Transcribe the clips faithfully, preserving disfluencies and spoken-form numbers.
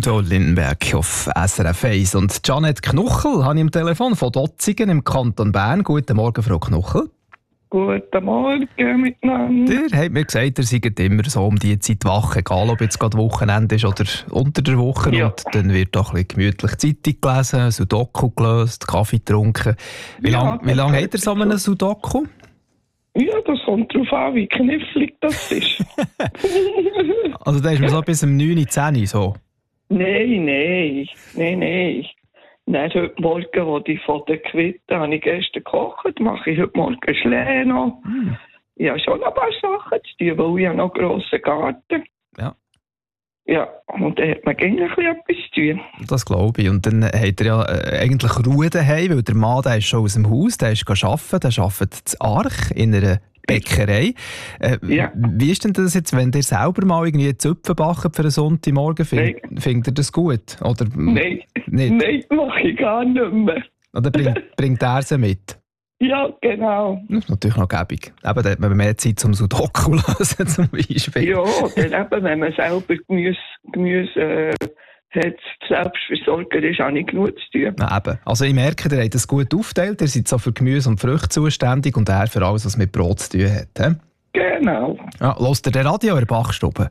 Udo Lindenberg auf S R F eins. Und Janet Knuchel habe ich am Telefon von Dotzingen im Kanton Bern. Guten Morgen, Frau Knuchel. Guten Morgen miteinander. Ihr habt mir gesagt, ihr seid immer so um die Zeit wach, egal ob jetzt gerade Wochenende ist oder unter der Woche. Ja. Und dann wird doch ein bisschen gemütlich Zeitung gelesen, Sudoku gelöst, Kaffee getrunken. Wie Ja, lange wie lang habt ihr so einen Sudoku? Ja, das kommt darauf an, wie knifflig das ist. Also da ist man so bis um neun, zehn so. Nein, nein, nein, nein. Nein, heute Morgen, wo ich von der Quitte habe ich gestern gekocht, mache ich heute Morgen Schlee noch. Hm. Ich habe schon ein paar Sachen zu tun, weil ich habe noch einen grossen Garten. Ja. Ja, und da hat man gerne ein bisschen etwas zu tun. Das glaube ich. Und dann habt ihr ja äh, eigentlich Ruhe daheim, weil der Mann der ist schon aus dem Haus, der ist arbeiten, der arbeitet zu Arch in einer Bäckerei. Äh, Ja. Wie ist denn das jetzt, wenn ihr selber mal irgendwie Zöpfe backen für einen Sonntagmorgen? Find, findet ihr das gut? Oder Nein, nicht? nein, mache ich gar nicht mehr. Oder bringt, bringt er sie mit? Ja, genau. Das ist natürlich noch gäbig. Eben, da hat man mehr Zeit zum Sudoku lösen zum Beispiel. Ja, dann eben, wenn man selber Gemüse, Gemüse äh, hat, Selbstversorger ist, habe ich genug zu tun. Na, eben. Also ich merke, ihr habt es gut aufgeteilt. Ihr seid so für Gemüse und Früchte zuständig und er für alles, was mit Brot zu tun hat. He? Genau. Ja, hört ihr den Radio in der Backstube?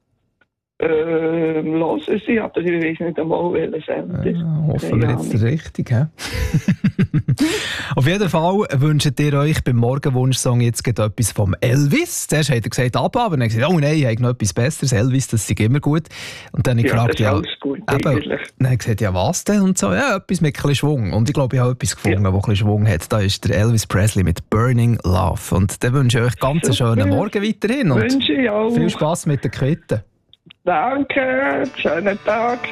Ähm, hören Sie, aber ich weiß nicht einmal, welcher Sender. Ja, hoffen wir Keine jetzt Ahnung. richtig. He? Auf jeden Fall wünscht ihr euch beim Morgenwunsch-Song jetzt gerade etwas vom Elvis. Zuerst hat er gesagt, ab, aber dann hat er gesagt, oh nein, ich habe noch etwas Besseres. Elvis, das ist immer gut. Und dann habe ich Ja, gefragt, das ist ja, alles gut, eben, eigentlich. dann hat er gesagt, ja was denn? Und so, ja, etwas mit ein bisschen Schwung. Und ich glaube, ich habe etwas gefunden, Ja. das ein bisschen Schwung hat. Da ist der Elvis Presley mit Burning Love. Und dann wünsche ich euch ganz einen schönen Morgen weiterhin. Und Wünsche ich auch. viel Spass mit den Quitten. Danke, schönen Tag.